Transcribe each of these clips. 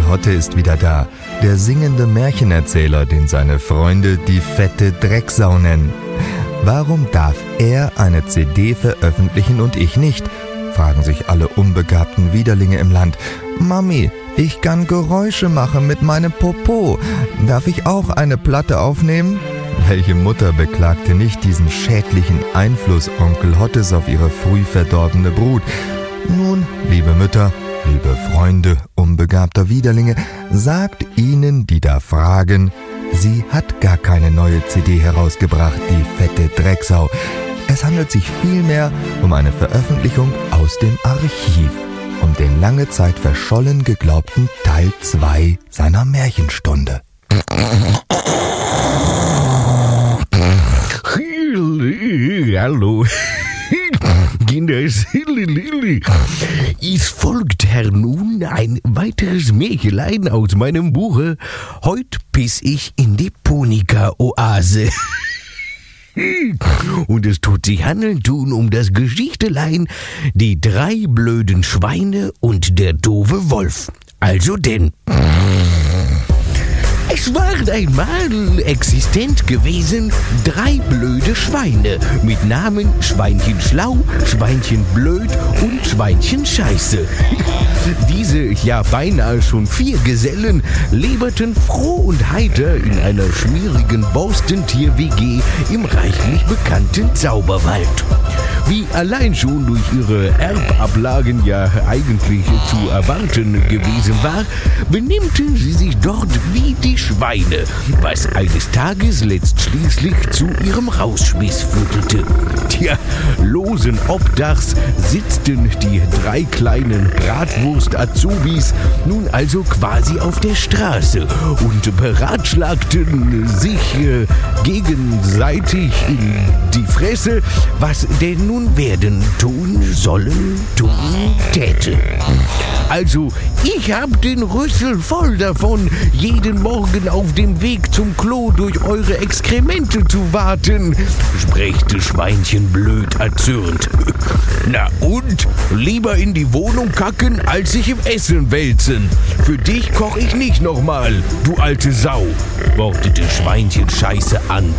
Onkel Hotte ist wieder da, der singende Märchenerzähler, den seine Freunde die fette Drecksau nennen. Warum darf er eine CD veröffentlichen und ich nicht? Fragen sich alle unbegabten Widerlinge im Land. Mami, ich kann Geräusche machen mit meinem Popo. Darf ich auch eine Platte aufnehmen? Welche Mutter beklagte nicht diesen schädlichen Einfluss Onkel Hottes auf ihre früh verdorbene Brut? Nun, liebe Mütter, liebe Freunde unbegabter Widerlinge, sagt ihnen, die da fragen, sie hat gar keine neue CD herausgebracht, die fette Drecksau. Es handelt sich vielmehr um eine Veröffentlichung aus dem Archiv, um den lange Zeit verschollen geglaubten Teil 2 seiner Märchenstunde. Hallo, Kinders, es folgt nun ein weiteres Märchlein aus meinem Buche. Heut biss ich in die Punika-Oase. Und es tut sich handeln tun um das Geschichtelein Die 3 blöden Schweine und der doofe Wolf. Also denn... Es waren einmal existent gewesen 3 blöde Schweine mit Namen Schweinchen Schlau, Schweinchen Blöd und Schweinchen Scheiße. Diese ja beinahe schon 4 Gesellen leberten froh und heiter in einer schmierigen Borstentier-WG im reichlich bekannten Zauberwald. Wie allein schon durch ihre Erbablagen ja eigentlich zu erwarten gewesen war, benimmten sie sich dort wie die Schweine, was eines Tages letztschließlich zu ihrem Rausschmiss führte. Tja, losen Obdachs sitzten die 3 kleinen Bratwurst-Azubis nun also quasi auf der Straße und beratschlagten sich gegenseitig in die Fresse, was denn nun werden, tun sollen, tun täte. Also, ich hab den Rüssel voll davon, jeden Morgen auf dem Weg zum Klo durch eure Exkremente zu warten, sprächte Schweinchen blöd erzürnt. Na und? Lieber in die Wohnung kacken, als sich im Essen wälzen. Für dich koch ich nicht nochmal, du alte Sau, wortete Schweinchen Scheiße an.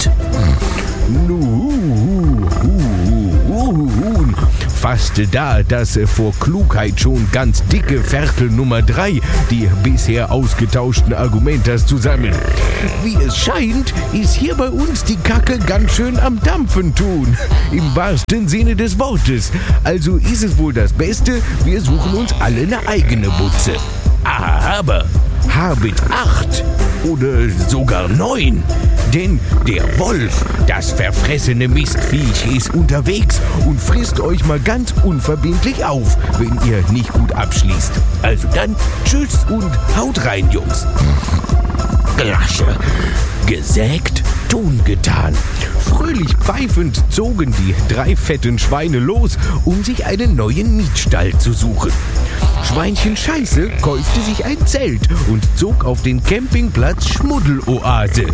Fasste da das vor Klugheit schon ganz dicke Ferkel Nummer 3 die bisher ausgetauschten Argumentas zusammen. Wie es scheint, ist hier bei uns die Kacke ganz schön am Dampfen tun. Im wahrsten Sinne des Wortes. Also ist es wohl das Beste, wir suchen uns alle eine eigene Butze. Aber habet 8 oder sogar 9, denn der Wolf, das verfressene Mistviech, ist unterwegs und frisst euch mal ganz unverbindlich auf, wenn ihr nicht gut abschließt. Also dann, tschüss und haut rein, Jungs. Rasche. Gesägt, tun getan. Fröhlich pfeifend zogen die 3 fetten Schweine los, um sich einen neuen Mietstall zu suchen. Schweinchen Scheiße kaufte sich ein Zelt und zog auf den Campingplatz Schmuddeloase.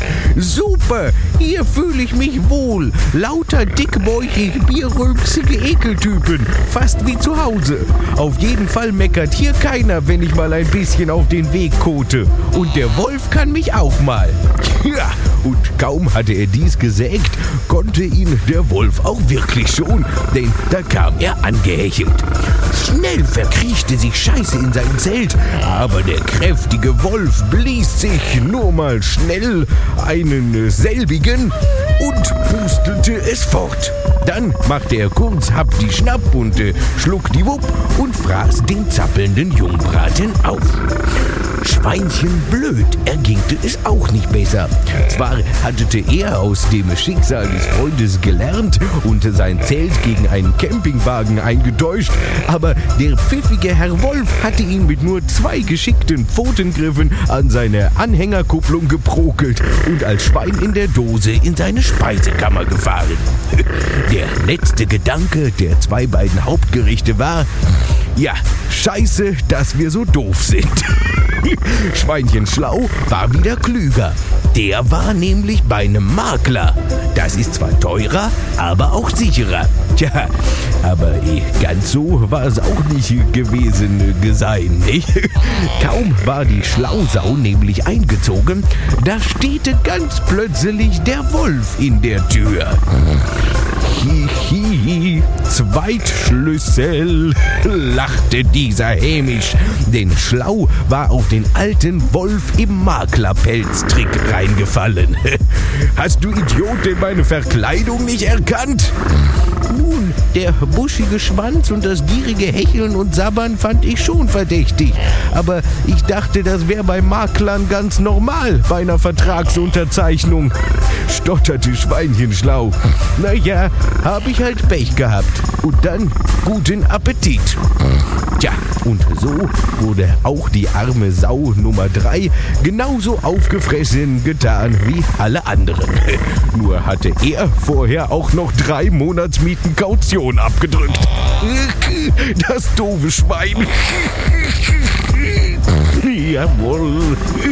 Super, hier fühle ich mich wohl. Lauter dickbäuchig, bierrülpsige Ekeltypen, fast wie zu Hause. Auf jeden Fall meckert hier keiner, wenn ich mal ein bisschen auf den Weg kote. Und der Wolf kann mich auch mal. Ja, und kaum hatte er dies gesägt, konnte ihn der Wolf auch wirklich schon, denn da kam er angehechelt. Schnell verkriechte sich Scheiße in sein Zelt, aber der kräftige Wolf blies sich nur mal schnell einen selbigen und pustelte es fort. Dann machte er kurz Happ die Schnapp und schluckdiwupp und fraß den zappelnden Jungbraten auf. Schweinchen blöd ergingte es auch nicht besser. Zwar hatte er aus dem Schicksal des Freundes gelernt und sein Zelt gegen einen Campingwagen eingedeutscht, aber der pfiffige Herr Wolf hatte ihn mit nur 2 geschickten Pfotengriffen an seine Anhängerkupplung geprokelt und als Schwein in der Dose in seine Speisekammer gefahren. Der letzte Gedanke der 2 beiden Hauptgerichte war: Ja, scheiße, dass wir so doof sind. Schweinchen Schlau war wieder klüger. Der war nämlich bei einem Makler. Das ist zwar teurer, aber auch sicherer. Tja, aber ganz so war es auch nicht gewesen sein, nicht? Kaum war die Schlausau nämlich eingezogen, da steht ganz plötzlich der Wolf in der Tür. Hihi, Zweitschlüssel, lachte dieser hämisch, denn schlau war auf den alten Wolf im Maklerpelztrick reingefallen. Hast du Idiot denn meine Verkleidung nicht erkannt? Nun, der buschige Schwanz und das gierige Hecheln und Sabbern fand ich schon verdächtig. Aber ich dachte, das wäre bei Maklern ganz normal bei einer Vertragsunterzeichnung. Stotterte Schweinchenschlau. Naja, habe ich halt Pech gehabt. Und dann guten Appetit. Tja, und so wurde auch die arme Sau Nummer 3 genauso aufgefressen getan wie alle anderen. Nur hatte er vorher auch noch 3 Monatsmieten Kaution abgedrückt. Das doofe Schwein. Jawohl.